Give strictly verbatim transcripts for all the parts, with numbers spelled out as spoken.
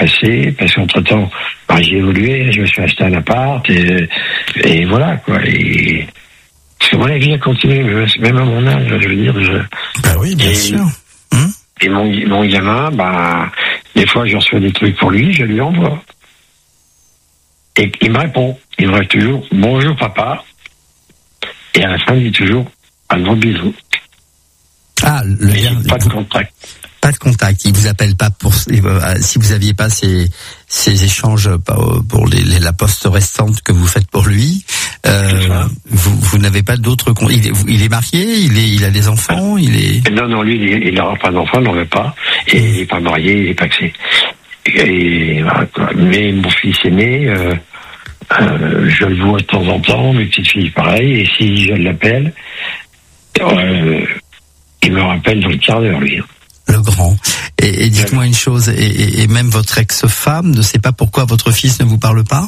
passé, parce qu'entre-temps, bah, j'ai évolué, je me suis acheté un appart, et, et voilà, quoi. Et, parce que moi, la vie a continué, même à mon âge, je veux dire. Je, bah oui, bien et, sûr. Hum et mon, mon gamin, bah, des fois, je reçois des trucs pour lui, je lui envoie. Et il me répond. Il me répond toujours « Bonjour, papa ». Et à la fin, il dit toujours « Un gros bisou ». Ah, le Mais lien, pas de contact. Pas de contact. Il vous appelle pas pour si vous aviez pas ces ces échanges pour les, les la poste restante que vous faites pour lui. Euh, vous vous n'avez pas d'autres. Il est il est marié. Il est il a des enfants. Il est. Non non lui il n'aura pas d'enfants, il n'en veut pas. Et il n'est pas marié, il est paxé. Et voilà, quoi. Mais mon fils aîné, euh, euh, je le vois de temps en temps. Mes petites filles pareil. Et si je l'appelle, euh, il me rappelle dans le quart d'heure lui. Le grand. Et, et dites-moi une chose, et, et, et même votre ex-femme ne sait pas pourquoi votre fils ne vous parle pas?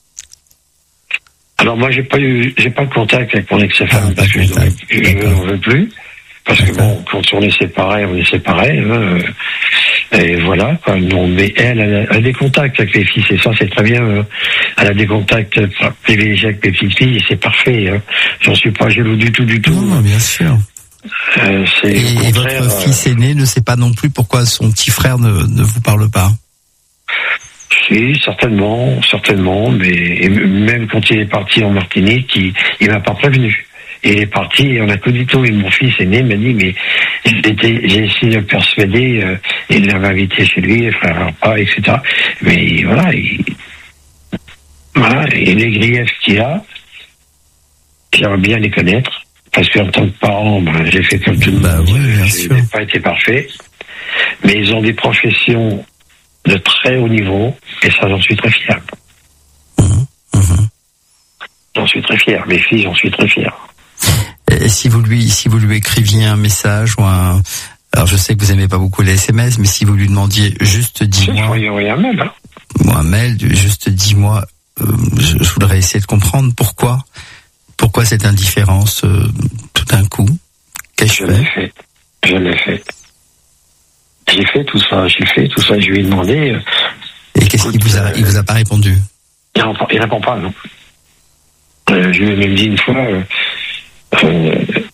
Alors moi j'ai pas eu, j'ai pas de contact avec mon ex-femme ah, parce que je n'en veux plus. Parce D'accord. que bon, quand on est séparés, on est séparés. Hein, et voilà. Quoi. Non, mais elle, elle a, elle a des contacts avec les fils et ça c'est très bien. Hein. Elle a des contacts privilégiés avec les petites filles et c'est parfait. Hein. J'en suis pas jaloux du tout, du tout. Non, non bien sûr. Euh, c'est et, et votre euh, fils aîné ne sait pas non plus pourquoi son petit frère ne, ne vous parle pas? Si, certainement, certainement, mais et même quand il est parti en Martinique, il, il m'a pas prévenu. Il est parti et on a connu tout. Et mon fils aîné m'a dit, mais j'étais, j'ai essayé de le persuader, euh, il l'avait invité chez lui, frère repas, et cetera. Mais voilà, il, voilà, et les griefs qu'il a, j'aimerais bien les connaître. Parce qu'en tant que parent, ben, j'ai fait comme tout le bah monde. Oui, bien je sûr. n'ai pas été parfait. Mais ils ont des professions de très haut niveau, et ça, j'en suis très fier. Mmh, mmh. J'en suis très fier. Mes filles, j'en suis très fier. Et si vous lui, si vous lui écriviez un message ou un, alors je sais que vous aimez pas beaucoup les S M S, mais si vous lui demandiez juste dis-moi. Il y aurait un mail, hein. Ou un mail, juste dis-moi, euh, je, je voudrais essayer de comprendre pourquoi. Pourquoi cette indifférence euh, tout d'un coup? Qu'ai-je fait? Je l'ai fait. Je l'ai fait. J'ai fait tout ça. J'ai fait tout ça. Je lui ai demandé. Euh, Et qu'est-ce qu'il vous a, euh, il vous a pas répondu? Il répond, il répond pas, non. Euh, je lui ai même dit une fois. Euh, euh,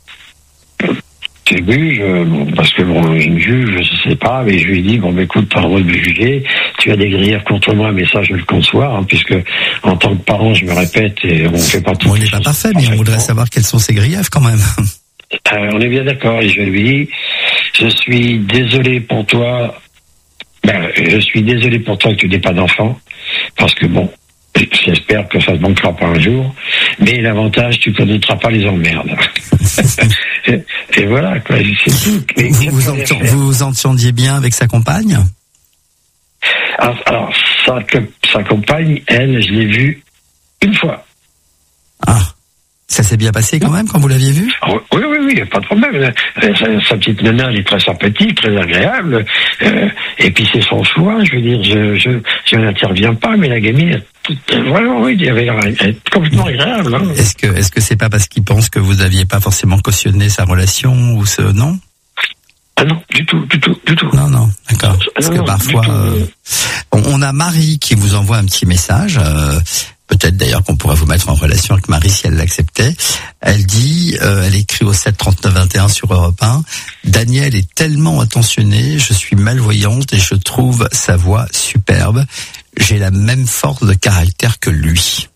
tu juges, bon, parce que bon, il me juge, je sais pas, mais je lui ai dit, bon, bah, écoute, t'as le droit de me juger, tu as des griefs contre moi, mais ça, je le conçois, hein, puisque, en tant que parent, je me répète, et on fait pas tout. Bon, il n'est pas parfait, mais on voudrait savoir quels sont ses griefs, quand même. Euh, on est bien d'accord, et je lui dis, je suis désolé pour toi, ben, je suis désolé pour toi que tu n'aies pas d'enfant, parce que bon, j'espère que ça ne manquera pas un jour, mais l'avantage, tu ne connaîtras pas les emmerdes. et, et voilà, quoi, c'est tout. Mais vous vous, entend, vous vous entendiez bien avec sa compagne? Alors, alors sa, sa compagne, elle, je l'ai vue une fois. Ah, ça s'est bien passé quand même quand vous l'aviez vue? Oui, oui, oui, pas de problème. Sa, sa petite nana, elle est très sympathique, très agréable. Euh, et puis c'est son choix, je veux dire, je, je, je n'interviens pas, mais la gamine, vraiment, oui, elle avait l'air complètement agréable. Hein. Est-ce que, est-ce que c'est pas parce qu'il pense que vous n'aviez pas forcément cautionné sa relation ou ce, non? Ah non, du tout, du tout, du tout. Non, non, d'accord. Parce non, que non, parfois, euh, on, on a Marie qui vous envoie un petit message. Euh, Peut-être d'ailleurs qu'on pourrait vous mettre en relation avec Marie si elle l'acceptait. Elle dit, euh, elle écrit au sept trente-neuf vingt et un sur Europe un, Daniel est tellement attentionné, je suis malvoyante et je trouve sa voix superbe. J'ai la même force de caractère que lui.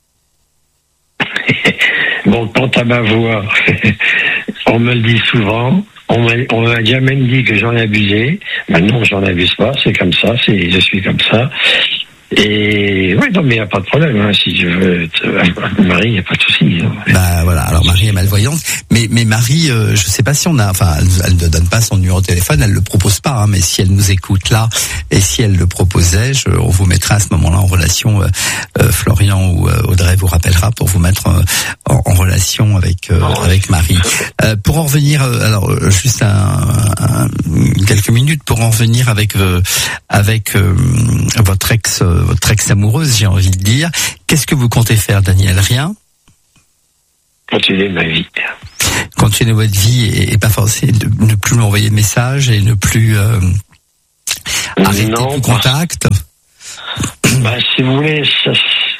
Bon, quant à ma voix, on me le dit souvent. On m'a, on m'a déjà même dit que j'en abusais. Maintenant, j'en abuse pas. C'est comme ça. C'est, je suis comme ça. Et oui, non, mais il n'y a pas de problème. Hein. Si je veux être Marie, il n'y a pas de souci. Hein. Bah voilà. Alors Marie est malvoyante, mais mais Marie, euh, je sais pas si on a. Enfin, elle, elle ne donne pas son numéro de téléphone, elle le propose pas. Hein, mais si elle nous écoute là, et si elle le proposait, je, on vous mettra à ce moment-là en relation. Euh, euh, Florian ou euh, Audrey vous rappellera pour vous mettre euh, en, en relation avec euh, avec Marie. Euh, pour en revenir, euh, alors euh, juste un, un, quelques minutes pour en revenir avec euh, avec euh, votre ex. Euh, votre ex-amoureuse, j'ai envie de dire. Qu'est-ce que vous comptez faire, Daniel? Rien? Continuer ma vie. Continuer votre vie et, et pas forcément ne plus lui envoyer de messages et ne plus euh, arrêter tout contact? Bah, si vous voulez, ça...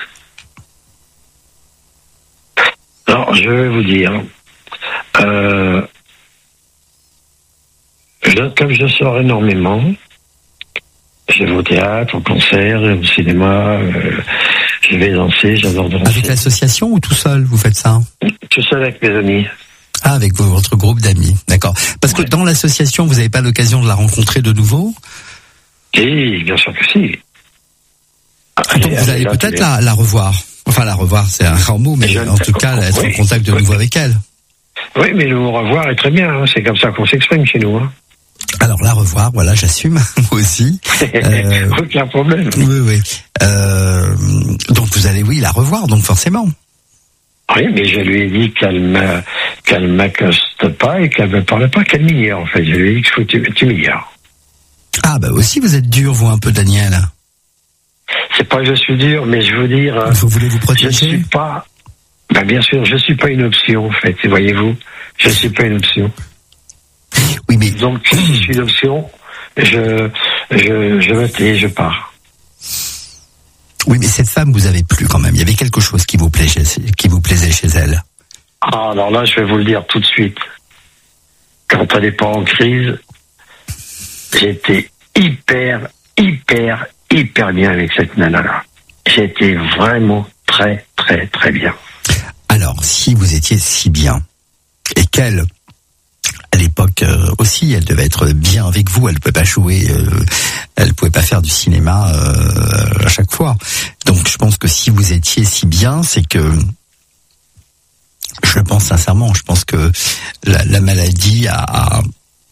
Alors, je vais vous dire, euh, je, comme je sors énormément, je vais au théâtre, au concert, au cinéma, euh, je vais danser, j'adore danser. Avec l'association ou tout seul, vous faites ça? Tout seul avec mes amis. Ah, avec votre groupe d'amis, d'accord. Parce ouais. que dans l'association, vous n'avez pas l'occasion de la rencontrer de nouveau? Oui, bien sûr que si. Ah, donc vous allez peut-être la, la revoir. Enfin, la revoir, c'est un grand mot, mais je en tout cas, être oui, en contact de oui. nouveau avec elle. Oui, mais le revoir est très bien, hein. C'est comme ça qu'on s'exprime chez nous. Hein. Alors, la revoir, voilà, j'assume, moi aussi. Euh, Aucun problème. Oui, oui. Euh, donc, vous allez, oui, la revoir, donc forcément. Oui, mais je lui ai dit qu'elle ne qu'elle m'accoste pas et qu'elle ne me parle pas, qu'elle m'ignore, en fait. Je lui ai dit qu'il faut que tu m'ignores. Ah, bah aussi, vous êtes dur, vous, un peu, Daniel. C'est pas que je suis dur, mais je veux dire... Vous voulez vous protéger? Je ne suis pas... Ben, bien sûr, je ne suis pas une option, en fait, voyez-vous. Je ne suis pas une option. Oui, mais... Donc, si je suis une option, je, je, je me tais, je pars. Oui, mais cette femme, vous avez plu quand même. Il y avait quelque chose qui vous plaisait, qui vous plaisait chez elle. Ah, alors là, je vais vous le dire tout de suite. Quand elle n'est pas en crise, j'étais hyper, hyper, hyper bien avec cette nana-là. J'étais vraiment très, très, très bien. Alors, si vous étiez si bien, et qu'elle, à l'époque euh, aussi, elle devait être bien avec vous, elle ne pouvait pas jouer, euh, elle ne pouvait pas faire du cinéma euh, à chaque fois. Donc, je pense que si vous étiez si bien, c'est que, je le pense sincèrement, je pense que la, la maladie a, a,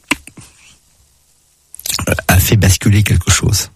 a fait basculer quelque chose.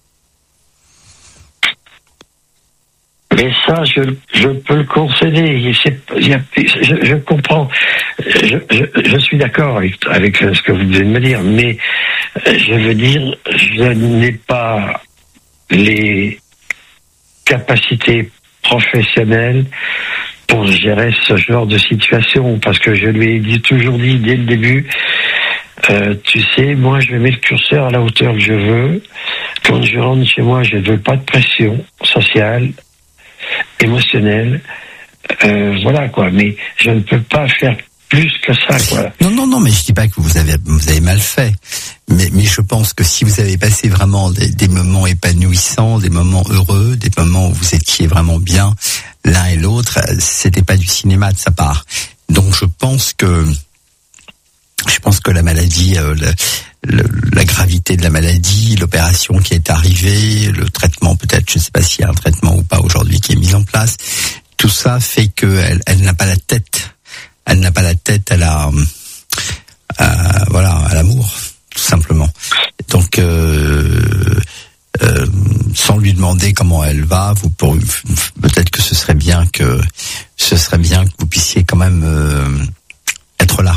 Mais ça, je, je peux le concéder. C'est, y a, je, je comprends. Je, je, je suis d'accord avec, avec ce que vous venez de me dire. Mais je veux dire, je n'ai pas les capacités professionnelles pour gérer ce genre de situation. Parce que je lui ai dit, toujours dit dès le début, euh, tu sais, moi je vais mettre le curseur à la hauteur que je veux. Quand je rentre chez moi, je ne veux pas de pression sociale, émotionnel, euh, voilà quoi, mais je ne peux pas faire plus que ça, quoi. Non, non, non, mais je dis pas que vous avez, vous avez mal fait, mais, mais je pense que si vous avez passé vraiment des, des moments épanouissants, des moments heureux, des moments où vous étiez vraiment bien l'un et l'autre, c'était pas du cinéma de sa part. Donc je pense que, je pense que la maladie, euh, le, le, la gravité de la maladie, l'opération qui est arrivée, le traitement peut-être, je ne sais pas s'il y a un traitement ou pas aujourd'hui qui est mis en place, tout ça fait qu'elle elle n'a pas la tête, elle n'a pas la tête à la, à, voilà, à l'amour, tout simplement. Donc, euh, euh, sans lui demander comment elle va, vous pour, peut-être que ce serait bien que, ce serait bien que vous puissiez quand même euh, être là.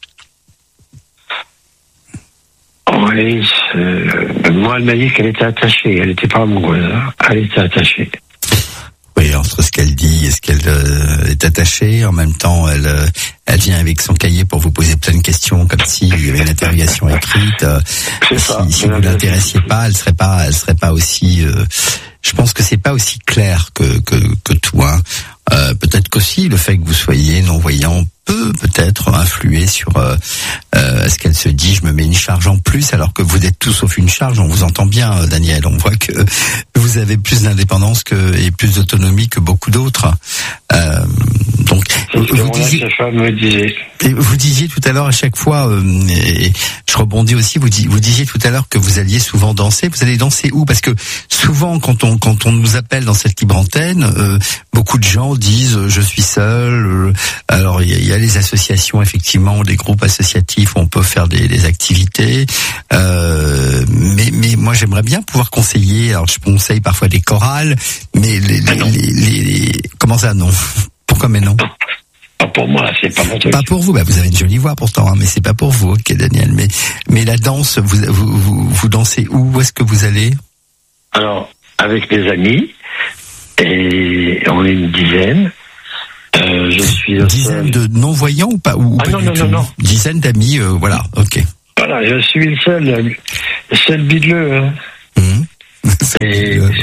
Oui, euh, moi, elle m'a dit qu'elle était attachée. Elle n'était pas amoureuse. Hein. Elle était attachée. Oui, entre ce qu'elle dit et ce qu'elle euh, est attachée, en même temps, elle, euh, elle vient avec son cahier pour vous poser plein de questions, comme s'il y avait une interrogation écrite. Euh, si ça, si vous l'intéressiez pas, elle serait pas, elle serait pas aussi. Euh, je pense que c'est pas aussi clair que que, que tout. Hein. Euh, peut-être qu'aussi le fait que vous soyez non-voyant peut peut-être influer sur euh, euh, ce qu'elle se dit. Je me mets une charge en plus, alors que vous êtes tout sauf une charge. On vous entend bien, euh, Daniel. On voit que vous avez plus d'indépendance que et plus d'autonomie que beaucoup d'autres. Euh, donc, vous, vous disiez, me disait. vous disiez tout à l'heure à chaque fois, euh, et je rebondis aussi. Vous, dis, vous disiez tout à l'heure que vous alliez souvent danser. Vous allez danser où? Parce que souvent, quand on quand on nous appelle dans cette libre antenne, euh, beaucoup de gens disent euh, je suis seul. Euh, alors il y, y a les associations, effectivement, les groupes associatifs où on peut faire des, des activités. Euh, mais, mais moi, j'aimerais bien pouvoir conseiller. Alors, je conseille parfois des chorales, mais les, les, les, les, les comment ça, non? Pourquoi mais non? Pas pour moi, c'est pas mon truc. Pas pour vous, bah vous avez une jolie voix pourtant, hein, mais c'est pas pour vous, ok Daniel. Mais mais la danse, vous vous vous, vous dansez où? Où est-ce que vous allez? Alors, avec mes amis, et on est une dizaine. Euh, je suis une dizaine de non-voyants ou pas, ou ah, pas non, du non, tout. non, non. Dizaine d'amis, euh, voilà, ok. Voilà, je suis le seul, le seul bidleux. Hein. Mmh. Et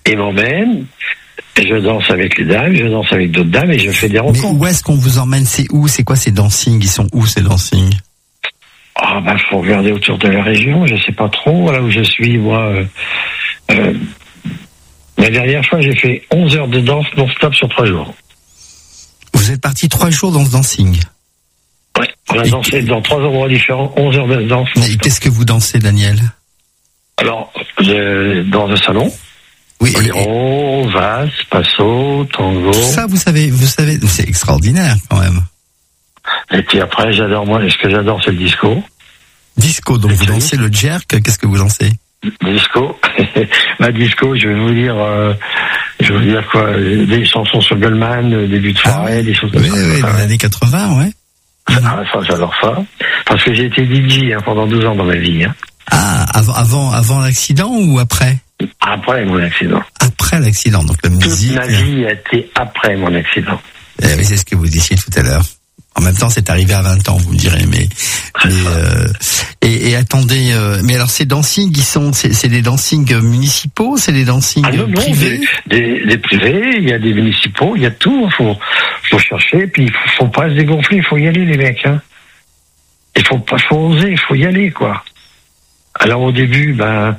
il m'emmène, je danse avec les dames, je danse avec d'autres dames et je fais des rencontres. Mais où est-ce qu'on vous emmène? C'est où? C'est quoi ces dancings? Ils sont où ces dancings? Ah bah faut regarder autour de la région, je sais pas trop, là où je suis, moi. Euh, euh, la dernière fois, j'ai fait onze heures de danse non-stop sur trois jours. Vous êtes parti trois jours dans ce dancing? Oui, on a Et dansé que... dans trois endroits différents, onze heures de danse. Mais qu'est-ce que vous dansez, Daniel? Alors, je, dans le salon, oui, boléro, valse, passo, tango. Ça, vous savez, vous savez, c'est extraordinaire quand même. Et puis après, j'adore, moi, ce que j'adore, c'est le disco. Disco, donc vous dansez le jerk, qu'est-ce que vous dansez? Disco. Ma disco, je vais vous dire, euh, je vais vous dire quoi, des chansons sur Goldman, début de soirée, ah, des choses comme oui, ça. Oui, dans les années quatre-vingts, ouais. Ah, ça, j'adore ça. Parce que j'ai été D J hein, pendant douze ans dans ma vie. Hein. Ah, avant, avant, avant l'accident ou après? Après mon accident. Après l'accident, donc la musique. Toute ma vie a été après mon accident. Eh oui, c'est ce que vous disiez tout à l'heure. En même temps, c'est arrivé à vingt ans, vous me direz, mais, mais euh, et, et attendez, euh, mais alors ces dancings, ils sont, c'est, c'est des dancings municipaux, c'est des dancings ah non, non, privés, des, des, des privés, il y a des municipaux, il y a tout, faut, faut chercher, puis il faut, faut pas se dégonfler, il faut y aller les mecs, hein. Il faut pas, faut oser, il faut y aller quoi. Alors au début, ben.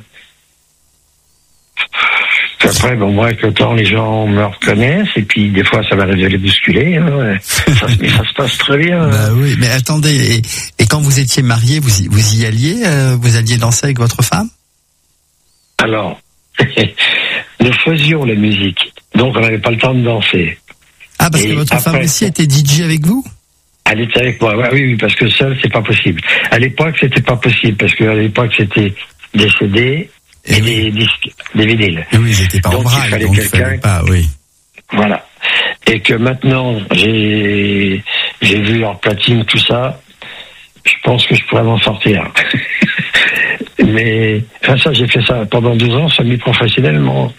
Après, bon, moi, avec le temps, les gens me reconnaissent, et puis des fois, ça m'arrive de les bousculer, hein, ça, mais ça se passe très bien. Bah oui, mais attendez, et, et quand vous étiez marié, vous y, vous y alliez, euh, vous alliez danser avec votre femme? Alors, nous faisions la musique, donc on n'avait pas le temps de danser. Ah, parce et que votre après, femme aussi était D J avec vous? Elle était avec moi, ouais, oui, oui, parce que seul, c'est pas possible. À l'époque, c'était pas possible, parce qu'à l'époque, c'était des C D, et, et des disques, des vinyles. Et oui, ils étaient pas en braille, il fallait donc quelqu'un. Fallait pas, oui. Voilà. Et que maintenant, j'ai, j'ai vu leur platine, tout ça, je pense que je pourrais m'en sortir. Mais, enfin, ça, j'ai fait ça pendant deux ans, semi-professionnellement.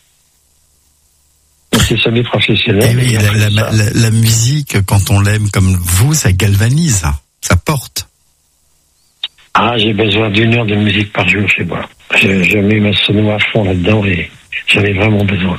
C'est semi-professionnel. Et oui, la, la, la, la musique, quand on l'aime comme vous, ça galvanise, ça porte. Ah, j'ai besoin d'une heure de musique par jour chez moi. J'ai, j'ai mis ma sono à fond là-dedans et j'en ai vraiment besoin.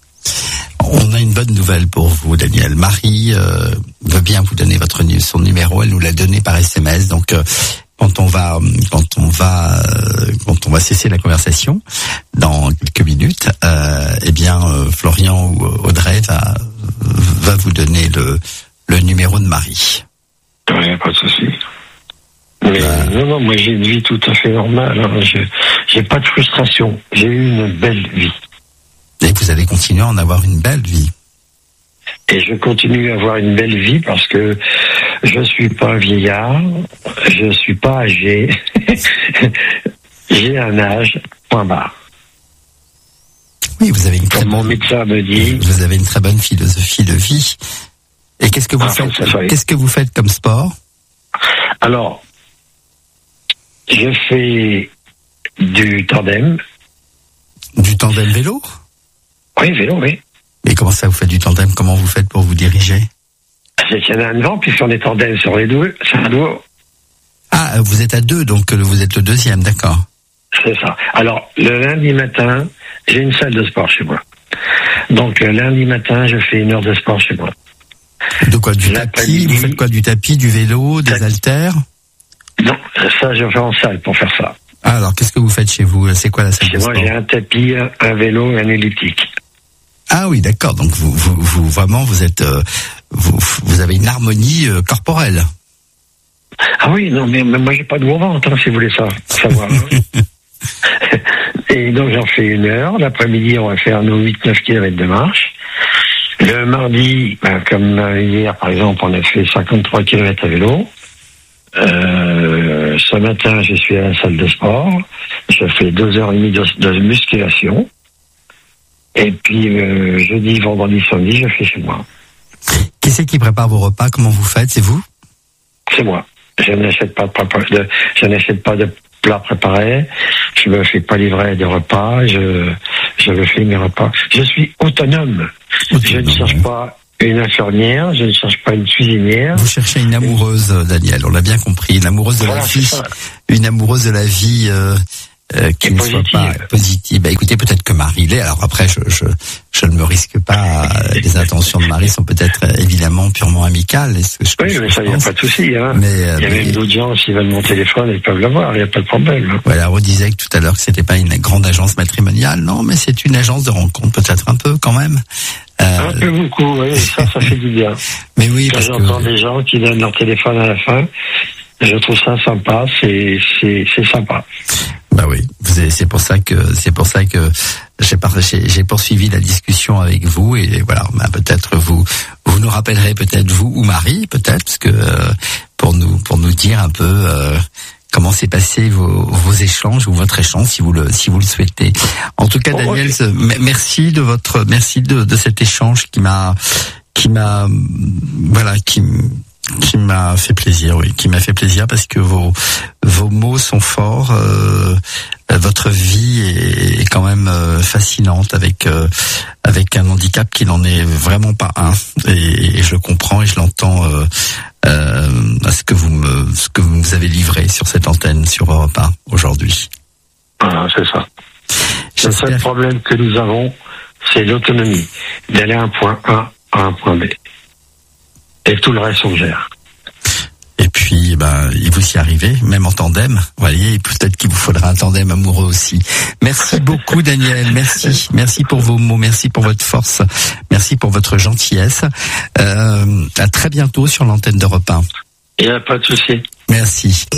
On a une bonne nouvelle pour vous, Daniel. Marie euh, veut bien vous donner votre son numéro. Elle nous l'a donné par S M S. Donc, euh, quand on va, quand on va, euh, quand on va cesser la conversation dans quelques minutes, euh, eh bien, euh, Florian ou Audrey va va vous donner le le numéro de Marie. Oui, pas de souci. Mais bah, non, non, moi j'ai une vie tout à fait normale. Hein. Je, j'ai pas de frustration. J'ai eu une belle vie. Et vous allez continuer à en avoir une belle vie. Et je continue à avoir une belle vie parce que je suis pas un vieillard, je suis pas âgé, j'ai un âge, point barre. Oui, vous avez une très Comme mon bonne... médecin me dit. Vous avez une très bonne philosophie de vie. Et qu'est-ce que vous ah, faites Qu'est-ce que vous faites comme sport? Alors, je fais du tandem. Du tandem vélo? Oui, vélo, oui. Mais comment ça, vous faites du tandem? Comment vous faites pour vous diriger? C'est qu'il y en a un devant, puisqu'on est tandem sur les deux, c'est un duo. Ah, vous êtes à deux, donc vous êtes le deuxième, d'accord. C'est ça. Alors, le lundi matin, j'ai une salle de sport chez moi. Donc, le lundi matin, je fais une heure de sport chez moi. De quoi? Du tapis? Vous faites quoi? Du tapis, du vélo, des haltères? Non, ça, je vais en salle pour faire ça. Ah, alors, qu'est-ce que vous faites chez vous? C'est quoi la salle chez de sport? Chez moi, j'ai un tapis, un vélo et un elliptique. Ah oui, d'accord. Donc, vous, vous, vous vraiment, vous êtes, euh, vous, vous avez une harmonie euh, corporelle. Ah oui, non, mais, mais moi, j'ai pas de gros ventre, hein, si vous voulez ça, savoir. Hein. Et donc, j'en fais une heure. L'après-midi, on va faire nos huit neuf kilomètres de marche. Le mardi, ben, comme hier, par exemple, on a fait cinquante-trois kilomètres à vélo. Euh, ce matin, je suis à la salle de sport. Je fais deux heures et demie de, de musculation. Et puis, euh, jeudi, vendredi, samedi, je fais chez moi. Qui c'est qui prépare vos repas? Comment vous faites? C'est vous? C'est moi. Je n'achète pas de, de, je n'achète pas de plats préparés. Je me fais pas livrer de repas. Je, je me fais mes repas. Je suis autonome. autonome. Je ne cherche pas une infirmière. Je ne cherche pas une cuisinière. Vous cherchez une amoureuse, Daniel. On l'a bien compris. Une amoureuse de voilà, la vie. Une amoureuse de la vie, euh, euh, qui ne soit pas positive. Bah, écoutez, peut-être que Marie annulé. Alors après, je, je, je ne me risque pas. Les intentions de Marie sont peut-être évidemment purement amicales. Est-ce que je, oui, je mais ça, il n'y a pas de souci. Hein. Mais, il y a mais, même d'autres gens, s'ils veulent mon téléphone, ils peuvent l'avoir. Il n'y a pas de problème. Hein. Voilà, on disait tout à l'heure que c'était pas une grande agence matrimoniale. Non, mais c'est une agence de rencontre, peut-être un peu quand même. Euh... Un peu beaucoup, oui. Ça, ça fait du bien. Mais oui, Quand parce j'entends que... des gens qui donnent leur téléphone à la fin, je trouve ça sympa. C'est, c'est, c'est sympa. Bah oui, c'est pour ça que c'est pour ça que j'ai j'ai poursuivi la discussion avec vous et voilà, bah peut-être vous vous nous rappellerez peut-être vous ou Marie peut-être parce que euh, pour nous pour nous dire un peu euh, comment s'est passé vos, vos échanges ou votre échange si vous le si vous le souhaitez. En tout cas, Daniel, oh, okay. merci de votre merci de de cet échange qui m'a qui m'a voilà qui qui m'a fait plaisir, oui, qui m'a fait plaisir parce que vos vos mots sont forts. Euh, votre vie est, est quand même euh, fascinante avec euh, avec un handicap qui n'en est vraiment pas un. Et, et je le comprends et je l'entends euh, euh, à ce que vous me ce que vous nous avez livré sur cette antenne sur Europe un aujourd'hui. Voilà, c'est ça. Le seul problème que nous avons, c'est l'autonomie, d'aller à un point A à un point B. Et tout le reste, on gère. Et puis, ben, vous y arrivez, même en tandem. Vous voyez, peut-être qu'il vous faudra un tandem amoureux aussi. Merci beaucoup, Daniel. Merci. Merci pour vos mots. Merci pour votre force. Merci pour votre gentillesse. Euh, à très bientôt sur l'antenne d'Europe un. Il n'y a pas de souci. Merci.